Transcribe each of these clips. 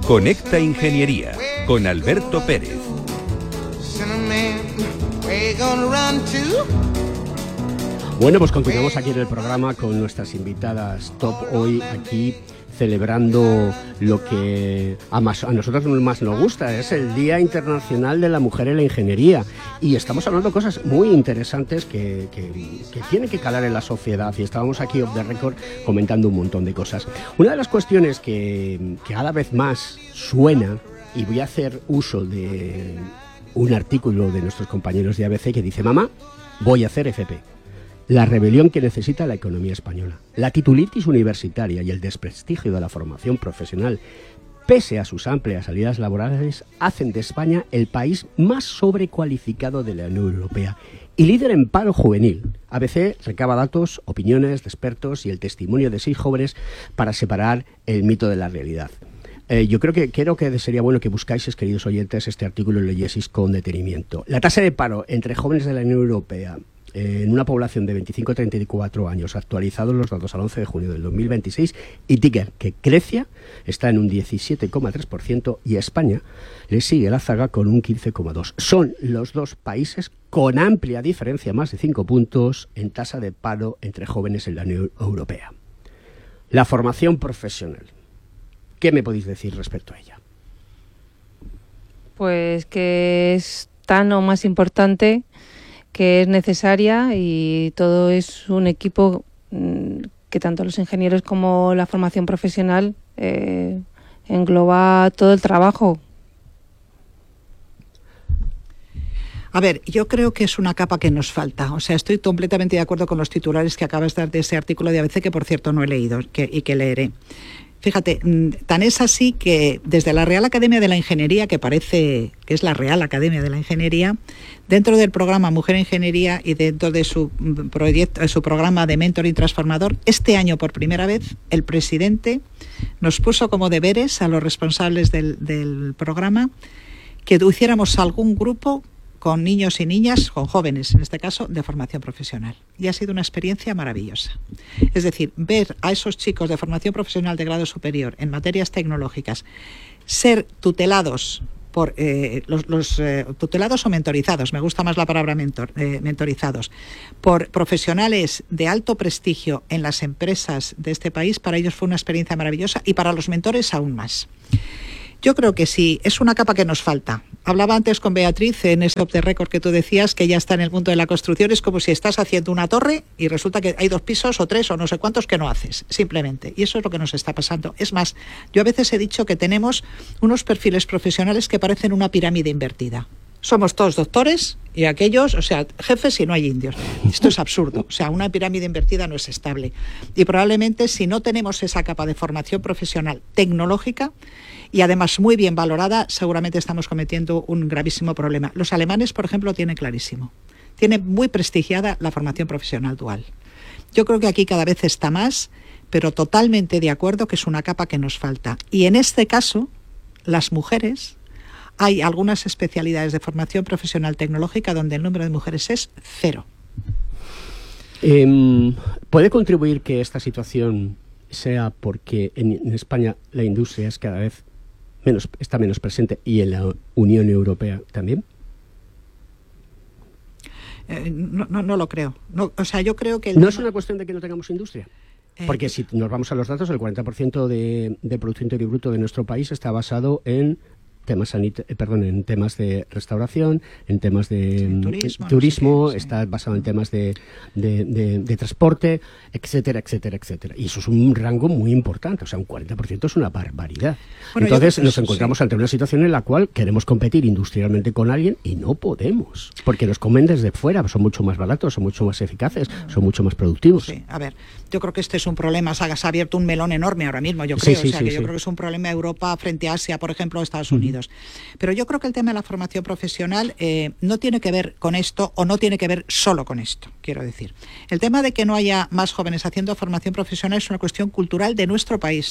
Conecta Ingeniería con Alberto Pérez. Bueno, pues continuamos aquí en el programa con nuestras invitadas top hoy aquí celebrando lo que a nosotros más nos gusta, es el Día Internacional de la Mujer en la Ingeniería, y estamos hablando de cosas muy interesantes que tienen que calar en la sociedad, y estábamos aquí off the record comentando un montón de cosas. Una de las cuestiones que cada vez más suena, y voy a hacer uso de un artículo de nuestros compañeros de ABC que dice: mamá, voy a hacer FP. La rebelión que necesita la economía española. La titulitis universitaria y el desprestigio de la formación profesional, pese a sus amplias salidas laborales, hacen de España el país más sobrecualificado de la Unión Europea y líder en paro juvenil. ABC recaba datos, opiniones de expertos y el testimonio de 6 jóvenes para separar el mito de la realidad. Yo creo que sería bueno que buscáis, queridos oyentes, este artículo y lo leyeseis con detenimiento. La tasa de paro entre jóvenes de la Unión Europea en una población de 25 a 34 años, actualizados los datos al 11 de junio del 2026, indica que Grecia está en un 17,3% y España le sigue la zaga con un 15,2%. Son los dos países con amplia diferencia, más de 5 puntos, en tasa de paro entre jóvenes en la Unión Europea. La formación profesional. ¿Qué me podéis decir respecto a ella? Pues que es tan o más importante, que es necesaria, y todo es un equipo que tanto los ingenieros como la formación profesional engloba todo el trabajo. A ver, yo creo que es una capa que nos falta. O sea, estoy completamente de acuerdo con los titulares que acabas de dar de ese artículo de ABC, que por cierto no he leído y que leeré. Fíjate, tan es así que desde la Real Academia de la Ingeniería, que parece que es la Real Academia de la Ingeniería, dentro del programa Mujer Ingeniería y dentro de su programa de mentoring transformador, este año por primera vez el presidente nos puso como deberes a los responsables del programa que hiciéramos algún grupo con niños y niñas, con jóvenes, en este caso, de formación profesional. Y ha sido una experiencia maravillosa. Es decir, ver a esos chicos de formación profesional de grado superior en materias tecnológicas ser tutelados por los tutelados o mentorizados, me gusta más la palabra mentorizados, por profesionales de alto prestigio en las empresas de este país, para ellos fue una experiencia maravillosa, y para los mentores aún más. Yo creo que sí, es una capa que nos falta. Hablaba antes con Beatriz en ese off the record que tú decías, que ya está en el punto de la construcción. Es como si estás haciendo una torre y resulta que hay 2 pisos o 3 o no sé cuántos que no haces, simplemente. Y eso es lo que nos está pasando. Es más, yo a veces he dicho que tenemos unos perfiles profesionales que parecen una pirámide invertida. Somos todos doctores y aquellos, o sea, jefes y no hay indios. Esto es absurdo. O sea, una pirámide invertida no es estable. Y probablemente si no tenemos esa capa de formación profesional tecnológica, y además muy bien valorada, seguramente estamos cometiendo un gravísimo problema. Los alemanes, por ejemplo, tienen clarísimo. Tienen muy prestigiada la formación profesional dual. Yo creo que aquí cada vez está más, pero totalmente de acuerdo que es una capa que nos falta. Y en este caso, las mujeres, hay algunas especialidades de formación profesional tecnológica donde el número de mujeres es 0. ¿Puede contribuir que esta situación sea porque en España la industria es cada vez está menos presente, y en la Unión Europea también? No lo creo. No, o sea, yo creo que ¿No es una cuestión de que no tengamos industria? Porque si nos vamos a los datos, el 40% de Producto Interior Bruto de nuestro país está basado en temas en temas de restauración, en temas de turismo, no sé qué, está basado en temas de transporte, etcétera, etcétera, etcétera. Y eso es un rango muy importante, o sea, un 40% es una barbaridad. Bueno, entonces nos encontramos ante una situación en la cual queremos competir industrialmente con alguien y no podemos, porque nos comen desde fuera, son mucho más baratos, son mucho más eficaces, son mucho más productivos. Sí, a ver, yo creo que este es un problema, se ha abierto un melón enorme ahora mismo, yo creo, yo creo que es un problema Europa frente a Asia, por ejemplo, Estados Unidos. Pero yo creo que el tema de la formación profesional no tiene que ver con esto, o no tiene que ver solo con esto, quiero decir. El tema de que no haya más jóvenes haciendo formación profesional es una cuestión cultural de nuestro país,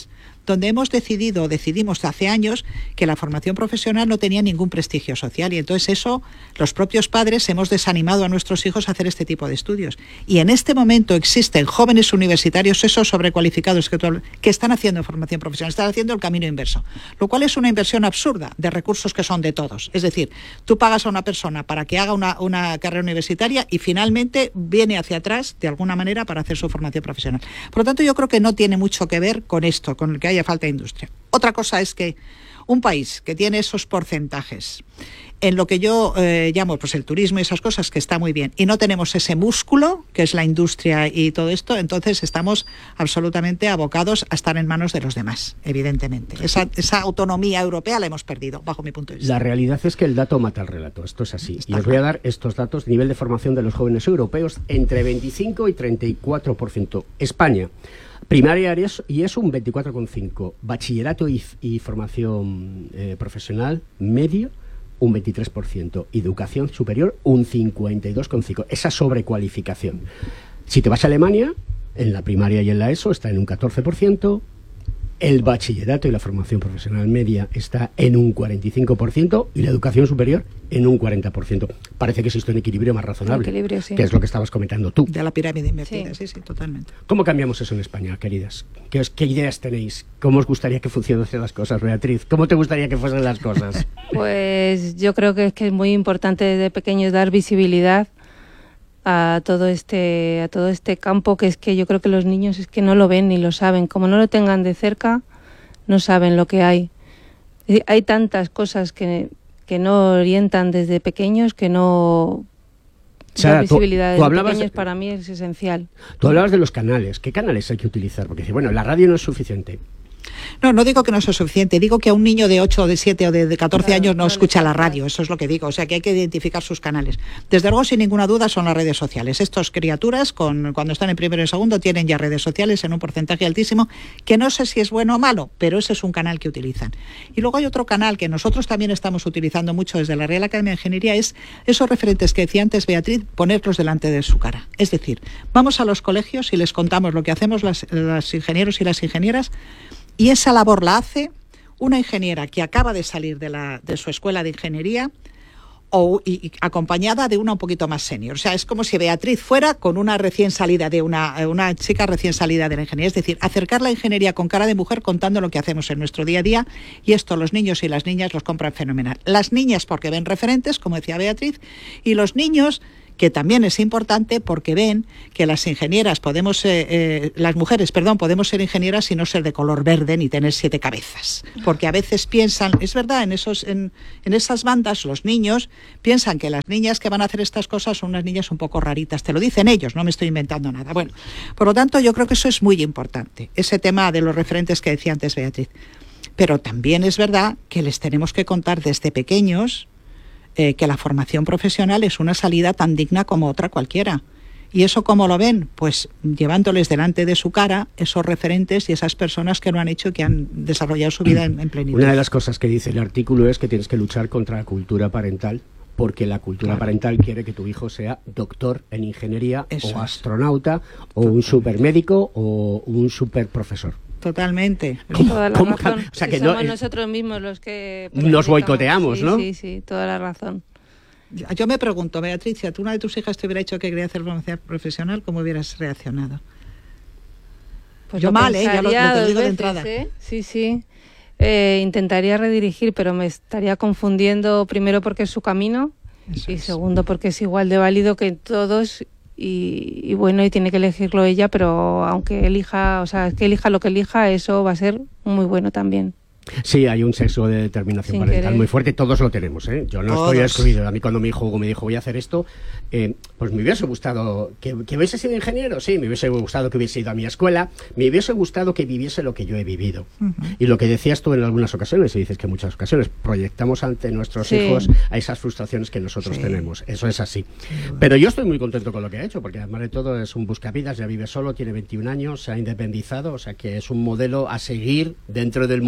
donde decidimos hace años que la formación profesional no tenía ningún prestigio social, y entonces eso, los propios padres hemos desanimado a nuestros hijos a hacer este tipo de estudios. Y en este momento existen jóvenes universitarios, esos sobrecualificados que están haciendo formación profesional, están haciendo el camino inverso, lo cual es una inversión absurda de recursos que son de todos. Es decir, tú pagas a una persona para que haga una carrera universitaria y finalmente viene hacia atrás, de alguna manera, para hacer su formación profesional. Por lo tanto, yo creo que no tiene mucho que ver con esto, con el que haya falta de industria. Otra cosa es que un país que tiene esos porcentajes en lo que yo llamo pues el turismo y esas cosas, que está muy bien, y no tenemos ese músculo que es la industria y todo esto, entonces estamos absolutamente abocados a estar en manos de los demás, evidentemente. Esa autonomía europea la hemos perdido, bajo mi punto de vista. La realidad es que el dato mata el relato, esto es así. Y os voy a dar estos datos: nivel de formación de los jóvenes europeos entre 25 y 34%. España, primaria y es un 24,5%. Bachillerato y formación profesional medio, un 23%. Educación superior, un 52,5%. Esa sobrecualificación. Si te vas a Alemania, en la primaria y en la ESO está en un 14%. El bachillerato y la formación profesional media está en un 45% y la educación superior en un 40%. Parece que existe un equilibrio más razonable, sí, que es lo que estabas comentando tú. De la pirámide invertida, sí, totalmente. ¿Cómo cambiamos eso en España, queridas? ¿Qué ideas tenéis? ¿Cómo os gustaría que funcionasen las cosas, Beatriz? ¿Cómo te gustaría que fuesen las cosas? Pues yo creo que es muy importante desde pequeños dar visibilidad a todo este campo, que es que yo creo que los niños es que no lo ven ni lo saben. Como no lo tengan de cerca, no saben lo que hay. Hay tantas cosas que no orientan desde pequeños, que no... Sara, la visibilidad tú de pequeños para mí es esencial. Tú hablabas de los canales. ¿Qué canales hay que utilizar? Porque bueno, la radio no es suficiente. No digo que no sea suficiente, digo que a un niño de 8 o de 7 o de 14 años no escucha la radio, eso es lo que digo, o sea que hay que identificar sus canales. Desde luego, sin ninguna duda, son las redes sociales. Estas criaturas, cuando están en primero y segundo, tienen ya redes sociales en un porcentaje altísimo, que no sé si es bueno o malo, pero ese es un canal que utilizan. Y luego hay otro canal que nosotros también estamos utilizando mucho desde la Real Academia de Ingeniería, es esos referentes que decía antes Beatriz, ponerlos delante de su cara. Es decir, vamos a los colegios y les contamos lo que hacemos los ingenieros y las ingenieras. Y esa labor la hace una ingeniera que acaba de salir de su escuela de ingeniería y acompañada de una un poquito más senior. O sea, es como si Beatriz fuera con una recién salida de una chica recién salida de la ingeniería. Es decir, acercar la ingeniería con cara de mujer contando lo que hacemos en nuestro día a día, y esto los niños y las niñas los compran fenomenal. Las niñas porque ven referentes, como decía Beatriz, y los niños, que también es importante porque ven que las ingenieras las mujeres podemos ser ingenieras y no ser de color verde ni tener 7 cabezas, porque a veces piensan, es verdad, en esas bandas los niños piensan que las niñas que van a hacer estas cosas son unas niñas un poco raritas, te lo dicen ellos, no me estoy inventando nada. Bueno, por lo tanto yo creo que eso es muy importante, ese tema de los referentes que decía antes Beatriz, pero también es verdad que les tenemos que contar desde pequeños que la formación profesional es una salida tan digna como otra cualquiera. ¿Y eso cómo lo ven? Pues llevándoles delante de su cara esos referentes y esas personas que lo han hecho y que han desarrollado su vida en plenitud. Una de las cosas que dice el artículo es que tienes que luchar contra la cultura parental, porque la cultura parental quiere que tu hijo sea doctor en ingeniería, o astronauta, o un supermédico, o un superprofesor. Totalmente. Toda la razón. O sea, que somos nosotros mismos los que nos boicoteamos, ¿no? Sí, toda la razón. Yo me pregunto, Beatriz, si a una de tus hijas te hubiera dicho que quería hacer formación profesional, ¿cómo hubieras reaccionado? Pues yo mal, ya lo te digo de entrada. Sí. Intentaría redirigir, pero me estaría confundiendo, primero porque es su camino, y segundo porque es igual de válido que todos. Y bueno, y tiene que elegirlo ella, pero aunque elija, que elija lo que elija, eso va a ser muy bueno también. Sí, hay un sesgo de determinación parental muy fuerte, todos lo tenemos, ¿eh? Yo no estoy excluido. A mí cuando mi hijo me dijo voy a hacer esto, pues me hubiese gustado que hubiese sido ingeniero, sí, me hubiese gustado que hubiese ido a mi escuela, me hubiese gustado que viviese lo que yo he vivido. Y lo que decías tú en algunas ocasiones, y dices que en muchas ocasiones proyectamos ante nuestros hijos a esas frustraciones que nosotros tenemos, eso es así. Pero yo estoy muy contento con lo que ha hecho, porque además de todo es un buscavidas, ya vive solo, tiene 21 años, se ha independizado, o sea que es un modelo a seguir dentro del mundo de los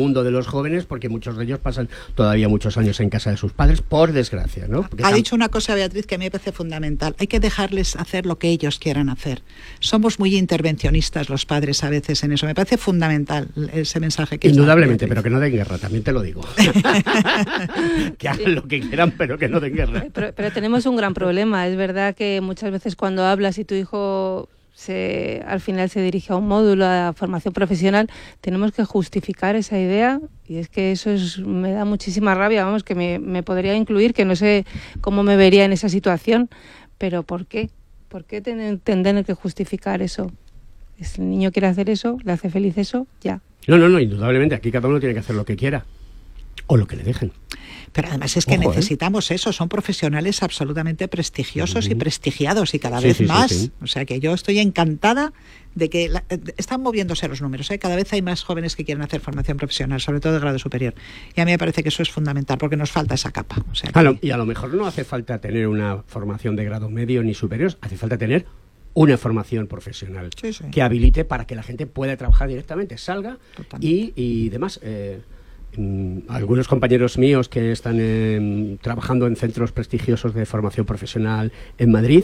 los jóvenes, porque muchos de ellos pasan todavía muchos años en casa de sus padres, por desgracia, ¿no? Ha dicho una cosa, Beatriz, que a mí me parece fundamental. Hay que dejarles hacer lo que ellos quieran hacer. Somos muy intervencionistas los padres a veces en eso. Me parece fundamental ese mensaje que... Indudablemente, pero que no den guerra, también te lo digo. Que hagan lo que quieran, pero que no den guerra. Pero tenemos un gran problema. Es verdad que muchas veces cuando hablas y tu hijo al final se dirige a un módulo, a formación profesional, tenemos que justificar esa idea, y es que eso me da muchísima rabia, vamos, que me podría incluir, que no sé cómo me vería en esa situación, pero ¿por qué? ¿Por qué tener que justificar eso? Si el niño quiere hacer eso, le hace feliz eso, ya. No, indudablemente, aquí cada uno tiene que hacer lo que quiera, o lo que le dejen. Pero además es que necesitamos eso, son profesionales absolutamente prestigiosos y prestigiados, y cada vez más. Sí. O sea que yo estoy encantada de que están moviéndose los números, ¿eh? Cada vez hay más jóvenes que quieren hacer formación profesional, sobre todo de grado superior. Y a mí me parece que eso es fundamental, porque nos falta esa capa. O sea que... Y a lo mejor no hace falta tener una formación de grado medio ni superior, hace falta tener una formación profesional que habilite para que la gente pueda trabajar directamente, salga y demás. Algunos compañeros míos que están trabajando en centros prestigiosos de formación profesional en Madrid,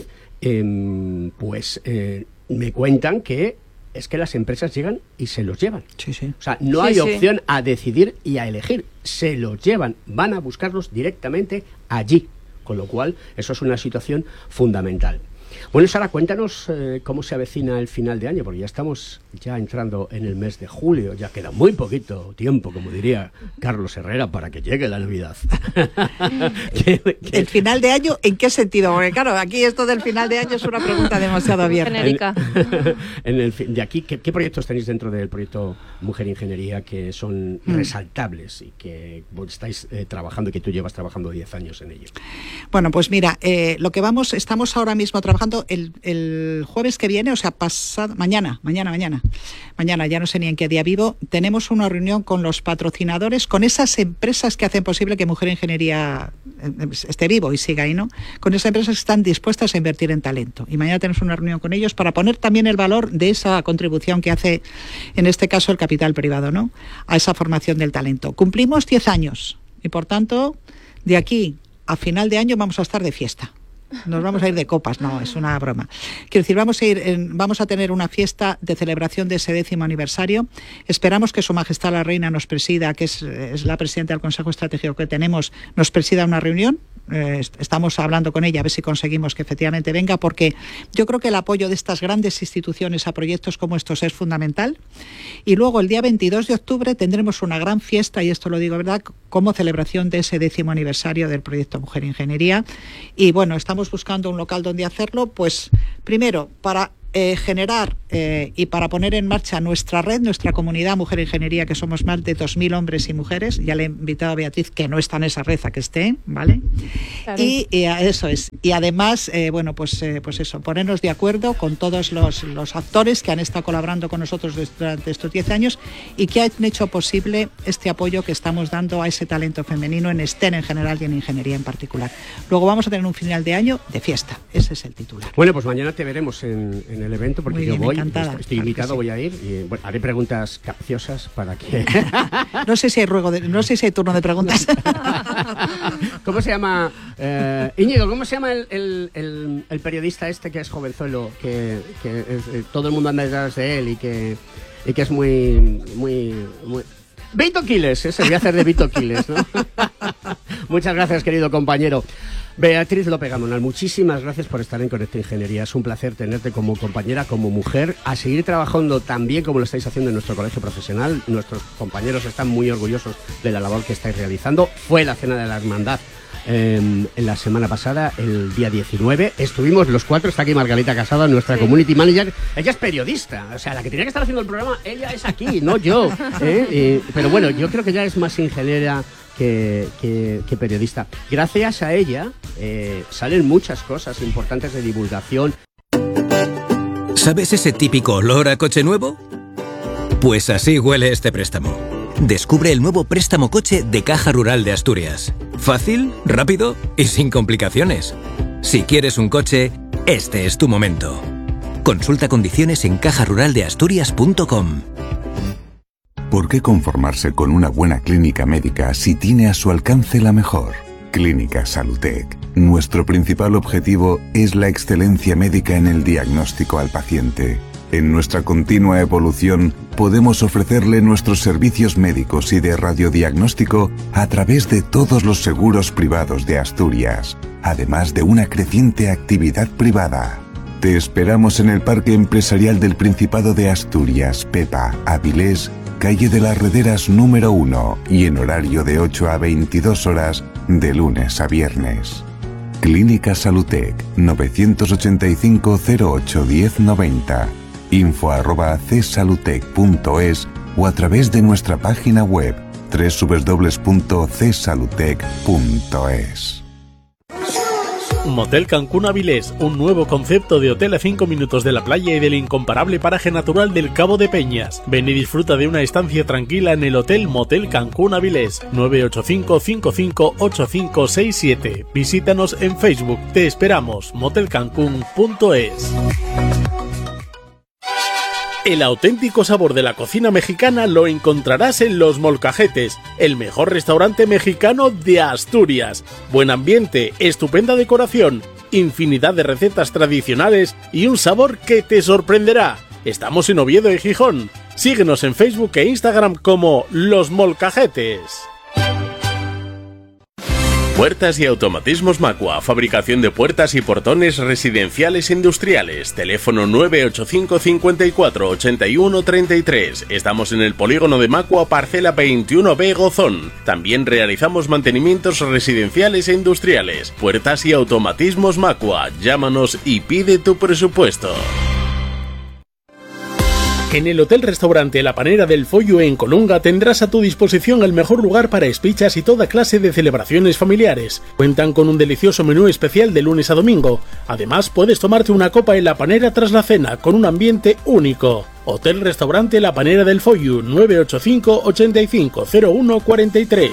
me cuentan que es que las empresas llegan y se los llevan. O sea, no hay opción a decidir y a elegir, se los llevan, van a buscarlos directamente allí, con lo cual eso es una situación fundamental. Bueno, Sara, cuéntanos cómo se avecina el final de año, porque ya estamos entrando en el mes de julio, ya queda muy poquito tiempo, como diría Carlos Herrera, para que llegue la Navidad. ¿El final de año en qué sentido? Porque claro, aquí esto del final de año es una pregunta demasiado abierta. Genérica. De aquí, ¿qué proyectos tenéis dentro del proyecto Mujer Ingeniería que son resaltables y que estáis trabajando y que tú llevas trabajando 10 años en ello? Bueno, pues mira, estamos ahora mismo trabajando el jueves que viene, o sea, mañana, ya no sé ni en qué día vivo, tenemos una reunión con los patrocinadores, con esas empresas que hacen posible que Mujer Ingeniería esté vivo y siga ahí, ¿no? Con esas empresas que están dispuestas a invertir en talento. Y mañana tenemos una reunión con ellos para poner también el valor de esa contribución que hace, en este caso, el capital privado, ¿no? A esa formación del talento. Cumplimos 10 años y, por tanto, de aquí a final de año vamos a estar de fiesta. Nos vamos a ir de copas, no, es una broma. Quiero decir, vamos a tener una fiesta de celebración de ese 10º aniversario. Esperamos que Su Majestad la Reina nos presida, que es la presidenta del Consejo Estratégico que tenemos, nos presida una reunión. Estamos hablando con ella a ver si conseguimos que efectivamente venga, porque yo creo que el apoyo de estas grandes instituciones a proyectos como estos es fundamental. Y luego el día 22 de octubre tendremos una gran fiesta, y esto lo digo verdad, como celebración de ese 10º aniversario del proyecto Mujer Ingeniería. Y bueno, estamos buscando un local donde hacerlo, pues primero para generar y para poner en marcha nuestra red, nuestra comunidad Mujer Ingeniería, que somos más de 2.000 hombres y mujeres. Ya le he invitado a Beatriz, que no está en esa red, a que esté, ¿vale? Claro. Y eso es. Y además, pues eso, ponernos de acuerdo con todos los actores que han estado colaborando con nosotros durante estos 10 años y que han hecho posible este apoyo que estamos dando a ese talento femenino en STEM en general y en ingeniería en particular. Luego vamos a tener un final de año de fiesta. Ese es el titular. Bueno, pues mañana te veremos en el evento, porque bien, yo estoy invitado, voy a ir y haré preguntas capciosas para que... No sé si hay turno de preguntas. ¿Cómo se llama? Íñigo, ¿cómo se llama el periodista este que es jovenzuelo, que todo el mundo anda detrás de él y que es muy... Vito Quiles, ese voy a hacer de Vito Quiles, ¿no? Muchas gracias, querido compañero. Beatriz López Gamonal, muchísimas gracias por estar en Conecta Ingeniería. Es un placer tenerte como compañera, como mujer, a seguir trabajando tan bien como lo estáis haciendo en nuestro colegio profesional. Nuestros compañeros están muy orgullosos de la labor que estáis realizando. Fue la Cena de la Hermandad en la semana pasada, el día 19. Estuvimos los 4, está aquí Margarita Casado, nuestra community manager. Ella es periodista, o sea, la que tenía que estar haciendo el programa, ella es aquí, no yo. Pero bueno, yo creo que ella es más ingeniera que periodista. Gracias a ella salen muchas cosas importantes de divulgación. ¿Sabes ese típico olor a coche nuevo? Pues así huele este préstamo. Descubre el nuevo préstamo coche de Caja Rural de Asturias. Fácil, rápido y sin complicaciones. Si quieres un coche, este es tu momento. Consulta condiciones en cajaruraldeasturias.com. ¿Por qué conformarse con una buena clínica médica si tiene a su alcance la mejor? Clínica Salutec. Nuestro principal objetivo es la excelencia médica en el diagnóstico al paciente. En nuestra continua evolución, podemos ofrecerle nuestros servicios médicos y de radiodiagnóstico a través de todos los seguros privados de Asturias, además de una creciente actividad privada. Te esperamos en el Parque Empresarial del Principado de Asturias, Pepa, Avilés, calle de las Rederas número 1 y en horario de 8 a 22 horas de lunes a viernes. Clínica Salutec, 985 08 1090, info@csalutec.es o a través de nuestra página web www.csalutec.es. Motel Cancún Avilés, un nuevo concepto de hotel a 5 minutos de la playa y del incomparable paraje natural del Cabo de Peñas. Ven y disfruta de una estancia tranquila en el Hotel Motel Cancún Avilés, 985 55 8567. Visítanos en Facebook. Te esperamos. motelcancún.es. El auténtico sabor de la cocina mexicana lo encontrarás en Los Molcajetes, el mejor restaurante mexicano de Asturias. Buen ambiente, estupenda decoración, infinidad de recetas tradicionales y un sabor que te sorprenderá. Estamos en Oviedo y Gijón. Síguenos en Facebook e Instagram como Los Molcajetes. Puertas y automatismos Macua, fabricación de puertas y portones residenciales e industriales. Teléfono 985 54 81 33. Estamos en el polígono de Macua, parcela 21B Gozón. También realizamos mantenimientos residenciales e industriales. Puertas y automatismos Macua. Llámanos y pide tu presupuesto. En el Hotel-Restaurante La Panera del Follo en Colunga tendrás a tu disposición el mejor lugar para espichas y toda clase de celebraciones familiares. Cuentan con un delicioso menú especial de lunes a domingo. Además, puedes tomarte una copa en La Panera tras la cena, con un ambiente único. Hotel-Restaurante La Panera del Follo, 985 85 01 43.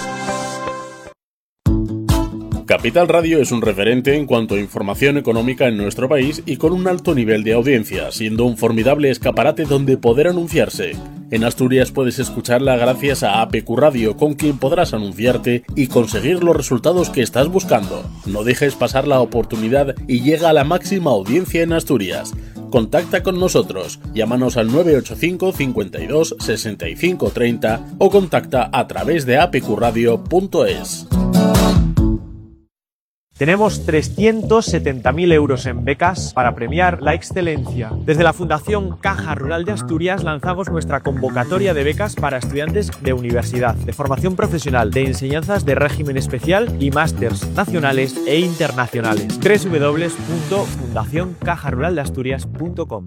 Capital Radio es un referente en cuanto a información económica en nuestro país y con un alto nivel de audiencia, siendo un formidable escaparate donde poder anunciarse. En Asturias puedes escucharla gracias a APQ Radio, con quien podrás anunciarte y conseguir los resultados que estás buscando. No dejes pasar la oportunidad y llega a la máxima audiencia en Asturias. Contacta con nosotros, llámanos al 985 52 65 30 o contacta a través de apqradio.es. Tenemos 370.000 euros en becas para premiar la excelencia. Desde la Fundación Caja Rural de Asturias lanzamos nuestra convocatoria de becas para estudiantes de universidad, de formación profesional, de enseñanzas de régimen especial y másters nacionales e internacionales. www.fundacioncajaruraldeasturias.com.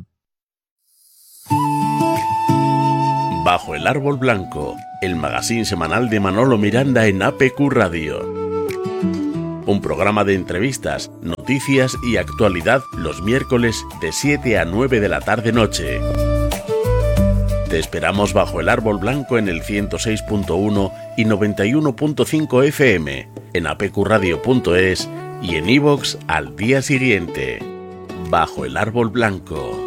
Bajo el árbol blanco, el magazín semanal de Manolo Miranda en APQ Radio. Un programa de entrevistas, noticias y actualidad los miércoles de 7 a 9 de la tarde-noche. Te esperamos bajo el árbol blanco en el 106.1 y 91.5 FM, en apqradio.es y en iVoox al día siguiente. Bajo el árbol blanco.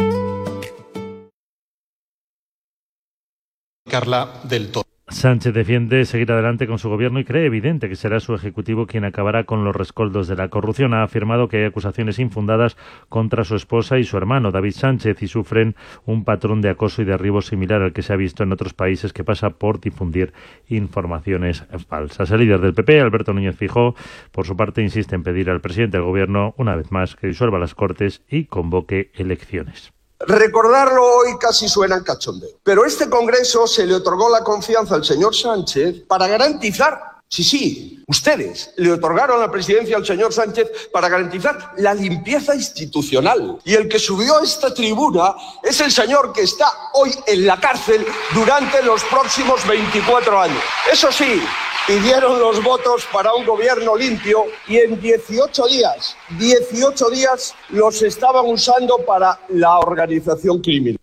Carla del Toro. Sánchez defiende seguir adelante con su gobierno y cree evidente que será su ejecutivo quien acabará con los rescoldos de la corrupción. Ha afirmado que hay acusaciones infundadas contra su esposa y su hermano, David Sánchez, y sufren un patrón de acoso y derribo similar al que se ha visto en otros países, que pasa por difundir informaciones falsas. El líder del PP, Alberto Núñez Feijóo, por su parte, insiste en pedir al presidente del gobierno, una vez más, que disuelva las Cortes y convoque elecciones. Recordarlo hoy casi suena en cachondeo, pero este Congreso se le otorgó la confianza al señor Sánchez para garantizar, sí, ustedes le otorgaron la presidencia al señor Sánchez para garantizar la limpieza institucional. Y el que subió a esta tribuna es el señor que está hoy en la cárcel durante los próximos 24 años. Eso sí, pidieron los votos para un gobierno limpio y en 18 días los estaban usando para la organización criminal.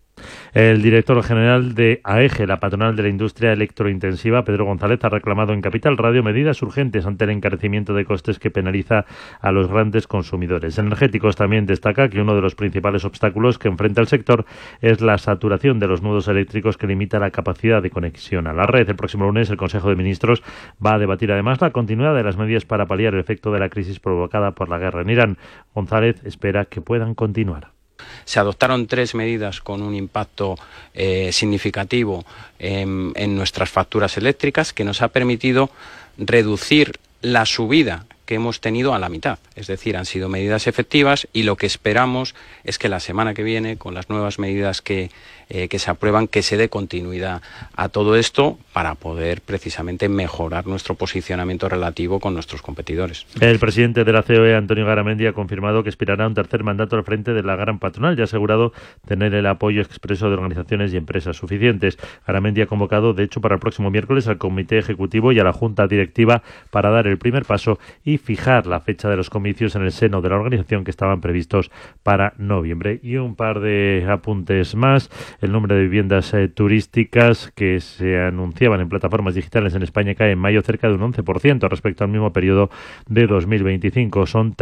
El director general de AEGE, la patronal de la industria electrointensiva, Pedro González, ha reclamado en Capital Radio medidas urgentes ante el encarecimiento de costes que penaliza a los grandes consumidores energéticos. También destaca que uno de los principales obstáculos que enfrenta el sector es la saturación de los nudos eléctricos que limita la capacidad de conexión a la red. El próximo lunes el Consejo de Ministros va a debatir además la continuidad de las medidas para paliar el efecto de la crisis provocada por la guerra en Irán. González espera que puedan continuar. Se adoptaron 3 medidas con un impacto significativo en nuestras facturas eléctricas que nos ha permitido reducir la subida que hemos tenido a la mitad. Es decir, han sido medidas efectivas y lo que esperamos es que la semana que viene, con las nuevas medidas que se aprueban, que se dé continuidad a todo esto para poder precisamente mejorar nuestro posicionamiento relativo con nuestros competidores. El presidente de la COE, Antonio Garamendi, ha confirmado que aspirará a un tercer mandato al frente de la gran patronal y ha asegurado tener el apoyo expreso de organizaciones y empresas suficientes. Garamendi ha convocado, de hecho, para el próximo miércoles al Comité Ejecutivo y a la Junta Directiva para dar el primer paso y fijar la fecha de los comicios en el seno de la organización que estaban previstos para noviembre. Y un par de apuntes más. El número de viviendas turísticas que se anunciaban en plataformas digitales en España cae en mayo cerca de un 11% respecto al mismo periodo de 2025. Son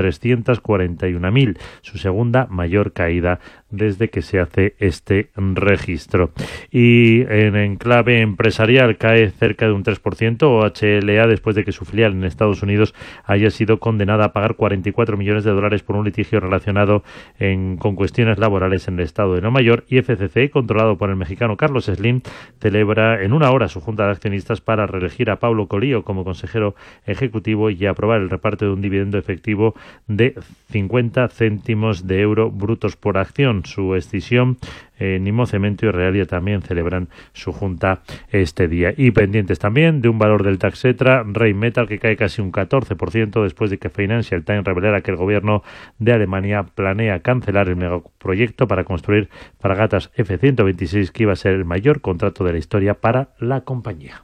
341.000, su segunda mayor caída desde que se hace este registro. Y en clave empresarial cae cerca de un 3% OHLA después de que su filial en Estados Unidos haya sido condenada a pagar $44 millones por un litigio relacionado con cuestiones laborales en el estado de Nueva York. Y FCC, controlado por el mexicano Carlos Slim, celebra en una hora su junta de accionistas para reelegir a Pablo Colío como consejero ejecutivo y aprobar el reparto de un dividendo efectivo de 50 céntimos de euro brutos por acción. Su escisión, Nimo Cemento y Realia también celebran su junta este día. Y pendientes también de un valor del Taxetra, Rheinmetall, que cae casi un 14% después de que Financial Times revelara que el gobierno de Alemania planea cancelar el megaproyecto para construir fragatas F-126, que iba a ser el mayor contrato de la historia para la compañía.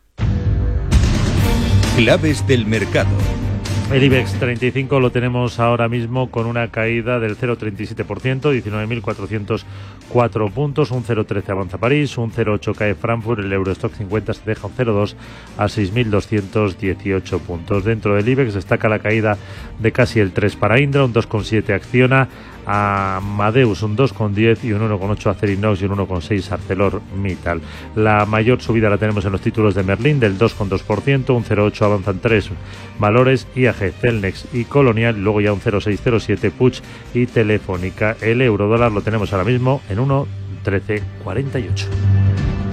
Claves del mercado. El IBEX 35 lo tenemos ahora mismo con una caída del 0,37%, 19.404 puntos, un 0,13 avanza París, un 0,8 cae Frankfurt, el Eurostock 50 se deja un 0,2 a 6.218 puntos. Dentro del IBEX destaca la caída de casi el 3 para Indra, un 2,7 Acciona, a Amadeus un 2,10 y un 1,8 Acerinox y un 1,6 ArcelorMittal. La mayor subida la tenemos en los títulos de Merlin del 2,2%, un 0,8 avanzan 3 valores, IAG, Celnex y Colonial, luego ya un 0,607 Puig y Telefónica. El euro dólar lo tenemos ahora mismo en 1,1348.